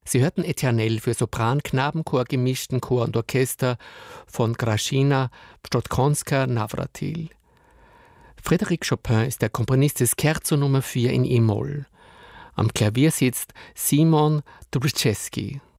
Sie hörten Eternel für Sopran, Knabenchor, gemischten Chor und Orchester von Grażyna Pszczółkowska-Nawratil. Frédéric Chopin ist der Komponist des Scherzo Nummer 4 in E-Moll. Am Klavier sitzt Simon Dubčeski.